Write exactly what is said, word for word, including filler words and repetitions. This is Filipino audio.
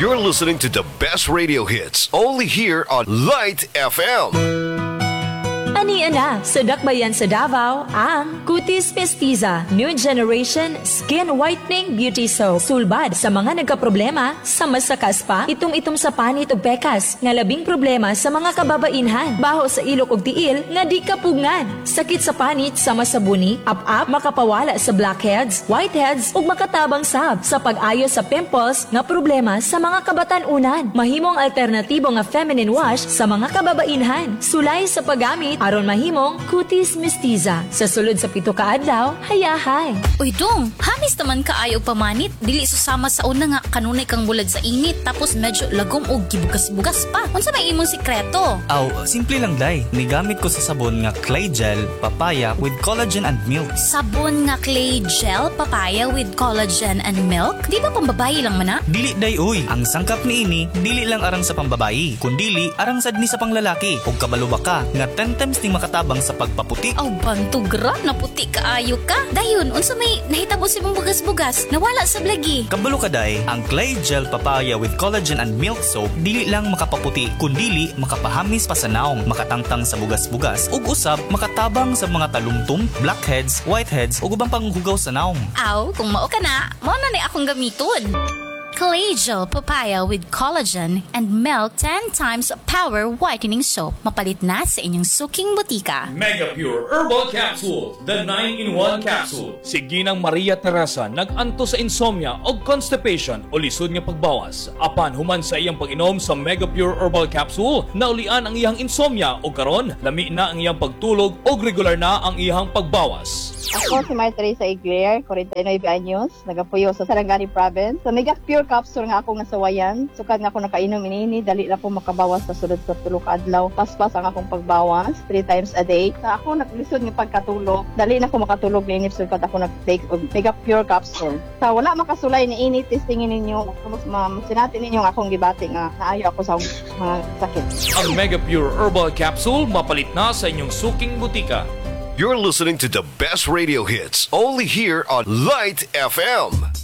You're listening to the best radio hits only here on Light F M. Ania na sa dakbayan sa Davao ang Cutis Mestiza New Generation Skin Whitening Beauty Soap. Sulbad sa mga nagkaproblema sa masakas pa, itom-itom sa panit ug pekas nga labing problema sa mga kababainhan. Baho sa ilok ug tiil nga di kapugnan. Sakit sa panit sa masabuni, up-up, makapawala sa blackheads, whiteheads ug makatabang sab sa pag-ayo sa pimples nga problema sa mga kabatan-unan. Mahimong alternatibo nga feminine wash sa mga kababainhan. Sulay sa paggamit aron mahimong Cutis Mestiza. Sa sulod sa pito ka adlaw, hayahay. Uy dong, hamis naman kaayo pamanit. Dili susama sa una nga kanunay kang bulad sa init tapos medyo lagom og gibugas-bugas pa. Unsa may imong sikreto? Aw, simple lang day. Nigamit ko sa sabon nga clay gel, papaya with collagen and milk. Sabon nga clay gel, papaya with collagen and milk? Di ba pambabayi lang man na? Dili day uy. Ang sangkap ni ini dili lang arang sa pambabayi, kundili arang sad ni sa panglalaki. Ug kabalo ba ka nga ten times ning makatabang sa pagpaputi. Aw bantugra, naputi kaayo ka. Dayon, unsa may nahitabo si mong bugas-bugas? Nawala sa blagi. Kabalo ka day, ang clay gel papaya with collagen and milk soap dili lang makapaputi, kundili makapahamis pa sa naong, makatangtang sa bugas-bugas, ug usab makatabang sa mga talumtum, blackheads, whiteheads ug ubang panghugaw sa naong. Aw, kung mao ka na, mao na ni akong gamiton. Clay gel papaya with collagen and milk ten times power whitening soap. Mapalit na sa inyong suking butika. Mega Pure Herbal Capsule, the nine in one capsule. Si Ginang Maria Teresa nag-anto sa insomnia o constipation o lisod nga pagbawas. Apan human sa iyang pag-inom sa Mega Pure Herbal Capsule, naulian ang iyang insomnia o karon lami na ang iyang pagtulog o regular na ang iyang pagbawas. Ako si Maria Teresa Igler, forty-nine anyos, nagapuyo sa Sarangani Province. Sa Mega Pure Capsule nga ako nga sawayan, sukad nga ako nakainom inini, dali na po makabawas sa sulod sa tulo ka adlaw. Paspas ang akong pagbawas, three times a day. Sa ako naglisod nga pagkatulog, dali na ko makatulog ni inip sukad ako nag-take og Mega Pure Capsule. Sa wala makasulay ni ini, testingin ninyo, sinatin ninyo nga akong gibati nga naayo ako sa mga sakit. Ang Mega Pure Herbal Capsule mapalit na sa inyong suking butika. You're listening to the best radio hits only here on Light F M.